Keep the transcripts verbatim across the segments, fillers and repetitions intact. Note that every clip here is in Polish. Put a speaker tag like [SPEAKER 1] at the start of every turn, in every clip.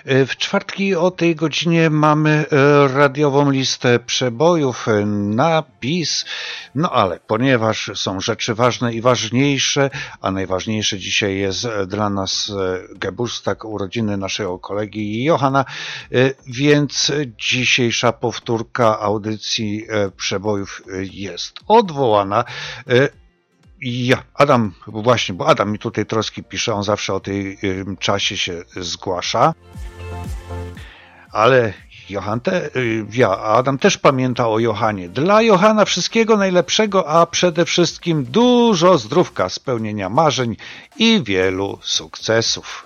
[SPEAKER 1] W czwartki o tej godzinie mamy radiową listę przebojów na bis, no ale ponieważ są rzeczy ważne i ważniejsze, a najważniejsze dzisiaj jest dla nas Geburtstag, urodziny naszego kolegi Johana, więc dzisiejsza powtórka audycji przebojów jest odwołana. Ja, Adam, właśnie, bo Adam mi tutaj troski pisze, on zawsze o tej y, czasie się zgłasza, ale Johan te, y, ja, Adam też pamięta o Johanie. Dla Johana wszystkiego najlepszego, a przede wszystkim dużo zdrówka, spełnienia marzeń i wielu sukcesów.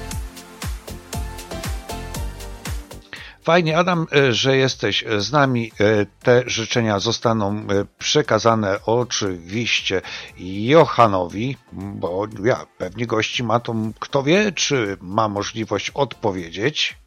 [SPEAKER 1] Fajnie, Adam, że jesteś z nami. Te życzenia zostaną przekazane oczywiście Johanowi, bo ja, pewnie gości ma to, kto wie, czy ma możliwość odpowiedzieć.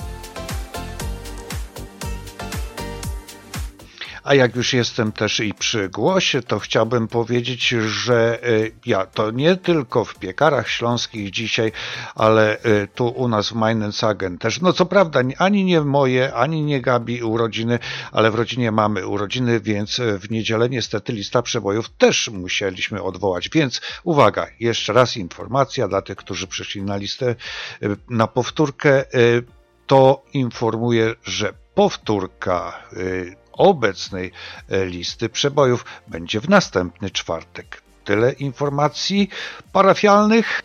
[SPEAKER 1] A jak już jestem też i przy głosie, to chciałbym powiedzieć, że ja to nie tylko w Piekarach Śląskich dzisiaj, ale tu u nas w Meinerzhagen też. No co prawda ani nie moje, ani nie Gabi urodziny, ale w rodzinie mamy urodziny, więc w niedzielę niestety lista przebojów też musieliśmy odwołać. Więc uwaga, jeszcze raz informacja dla tych, którzy przyszli na listę, na powtórkę, to informuję, że powtórka obecnej listy przebojów będzie w następny czwartek. Tyle informacji parafialnych.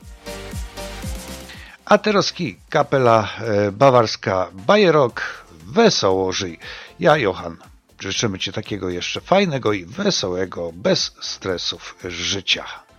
[SPEAKER 1] A teraz kapela bawarska Bajerok, Wesoło żyj. Ja, Johan, życzymy Ci takiego jeszcze fajnego i wesołego, bez stresów życia.